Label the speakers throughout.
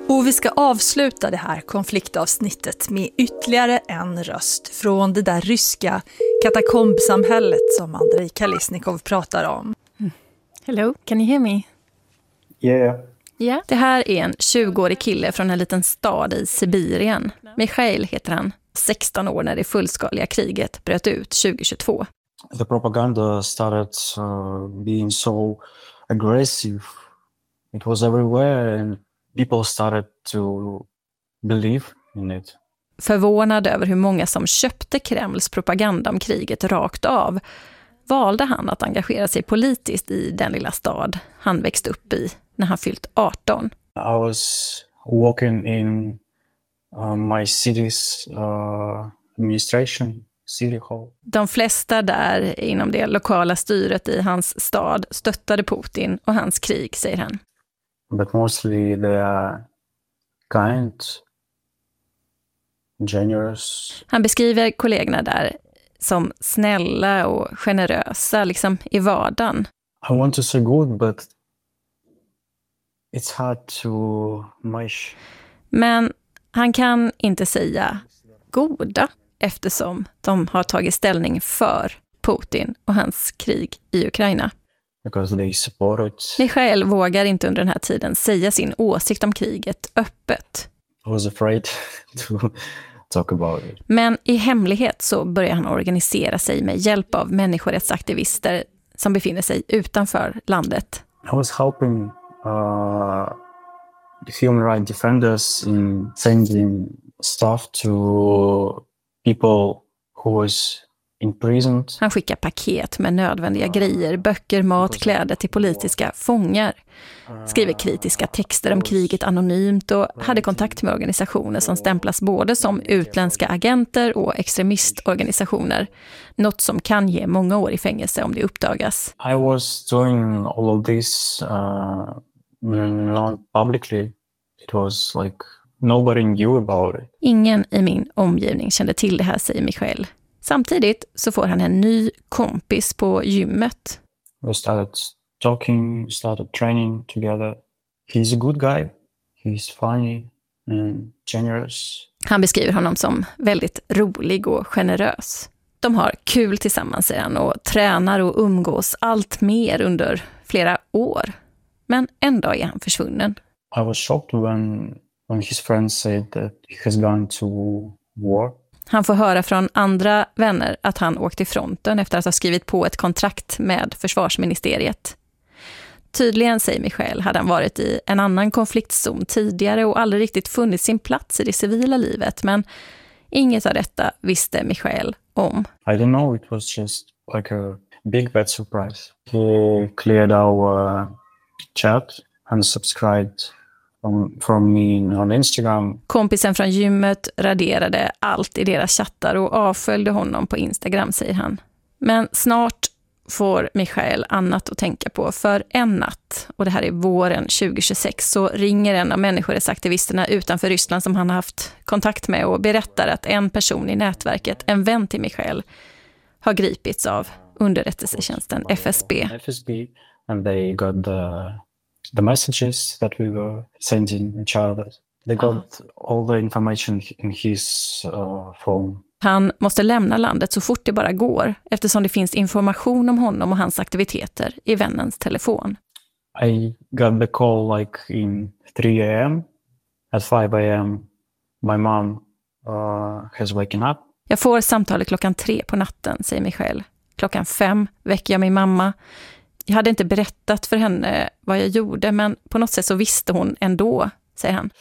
Speaker 1: Och vi ska avsluta det här konfliktavsnittet med ytterligare en röst från det där ryska katakombsamhället som Andrei Kolesnikov pratar om.
Speaker 2: Hello, can you hear me?
Speaker 3: Yeah.
Speaker 2: Yeah. Det här är en 20-årig kille från en liten stad i Sibirien. Mikhail heter han, 16 år när det fullskaliga kriget bröt ut 2022.
Speaker 3: The propaganda started being so aggressive. It was everywhere and people started to believe in it.
Speaker 2: Förvånad över hur många som köpte Kremls propaganda om kriget rakt av valde han att engagera sig politiskt i den lilla stad han växte upp i när han fyllt 18.
Speaker 3: I was working in my city's administration, city hall.
Speaker 2: De flesta där inom det lokala styret i hans stad stöttade Putin och hans krig, säger han.
Speaker 3: But mostly they are kind, generous.
Speaker 2: Han beskriver kollegorna där som snälla och generösa, liksom i vardagen.
Speaker 3: I want to say good, but it's hard to measure.
Speaker 2: Men han kan inte säga goda eftersom de har tagit ställning för Putin och hans krig i Ukraina.
Speaker 3: Because they support it.
Speaker 2: Mikhail vågar inte under den här tiden säga sin åsikt om kriget öppet.
Speaker 3: I was afraid to talk about it.
Speaker 2: Men i hemlighet så börjar han organisera sig med hjälp av människorättsaktivister som befinner sig utanför landet.
Speaker 3: I was helping human rights defenders in sending stuff to people who was imprisoned.
Speaker 2: Han skickar paket med nödvändiga grejer, böcker, mat, kläder till politiska fångar. Skriver kritiska texter om kriget anonymt och hade kontakt med organisationer som stämplas både som utländska agenter och extremistorganisationer. Något som kan ge många år i fängelse om det uppdagas.
Speaker 3: I was doing all of this not publicly. It was like nobody knew about it.
Speaker 2: Ingen i min omgivning kände till det här, säger Mikhail. Samtidigt så får han en ny kompis på gymmet.
Speaker 3: We started talking, started training together. He's a good guy. He's funny and generous.
Speaker 2: Han beskriver honom som väldigt rolig och generös. De har kul tillsammans, säger han, och tränar och umgås allt mer under flera år. Men en dag är han försvunnen.
Speaker 3: I was shocked when his friends said that he has gone to war.
Speaker 2: Han får höra från andra vänner att han åkt till fronten efter att ha skrivit på ett kontrakt med försvarsministeriet. Tydligen, säger Mikhail, hade han varit i en annan konfliktzon tidigare och aldrig riktigt funnit sin plats i det civila livet. Men inget av detta visste Mikhail om.
Speaker 3: I don't know, it was just like a big bad surprise. He cleared our chat and subscribed from me on Instagram.
Speaker 2: Kompisen från gymmet raderade allt i deras chattar och avföljde honom på Instagram, säger han. Men snart får Mikhail annat att tänka på, för en natt, och det här är våren 2026, så ringer en av människorättsaktivisterna utanför Ryssland som han har haft kontakt med och berättar att en person i nätverket, en vän till Mikhail, har gripits av underrättelsetjänsten FSB.
Speaker 3: FSB and they got the messages that we were sending each other. They got all the information in his phone.
Speaker 2: Han måste lämna landet så fort det bara går eftersom det finns information om honom och hans aktiviteter i vännens telefon.
Speaker 3: I got the call like in 3 a.m. At 5 a.m. my mom has waken up.
Speaker 2: Jag får samtalet 3 på natten, säger Mikhail. 5 väcker jag min mamma. Jag hade inte berättat för henne vad jag gjorde, men på något sätt så visste hon ändå, säger han.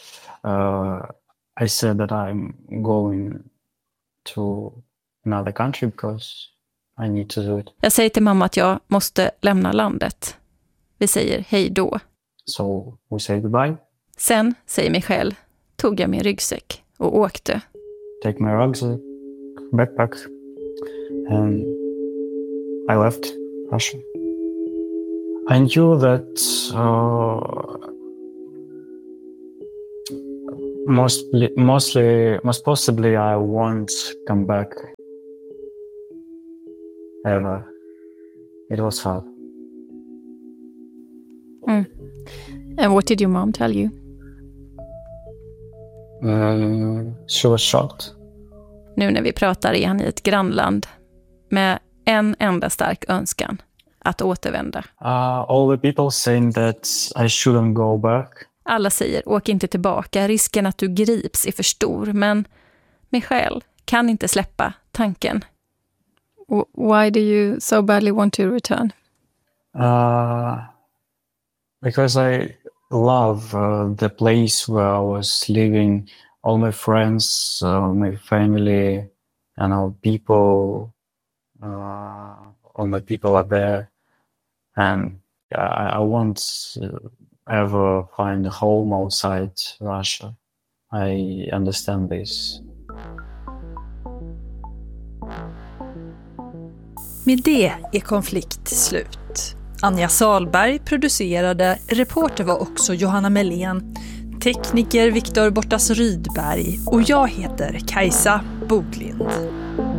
Speaker 3: I said that I'm going to another country because I need to do it.
Speaker 2: Jag säger till mamma att jag måste lämna landet. Vi säger hej då.
Speaker 3: So we say goodbye.
Speaker 2: Sen, säger Mikhail, tog jag min ryggsäck och åkte.
Speaker 3: Take my rucksack, backpack and I left Russia. I knew that most possibly I won't come back ever. It was hard.
Speaker 2: And what did your mom tell you?
Speaker 3: She was shocked.
Speaker 2: Nu när vi pratar är han i ett grannland med en enda stark önskan, att återvända.
Speaker 3: All the people saying that I shouldn't go back.
Speaker 2: Alla säger, åk inte tillbaka, risken att du grips är för stor. Men Michael kan inte släppa tanken. Why do you so badly want to return?
Speaker 3: Because I love the place where I was living. All my friends, my family, and all people. All my people are there. And I won't ever find a home outside Russia. I understand this.
Speaker 1: Med det är konflikt slut. Anja Salberg producerade, reporter var också Johanna Melén, tekniker Viktor Bortas Rydberg och jag heter Kajsa Boglind.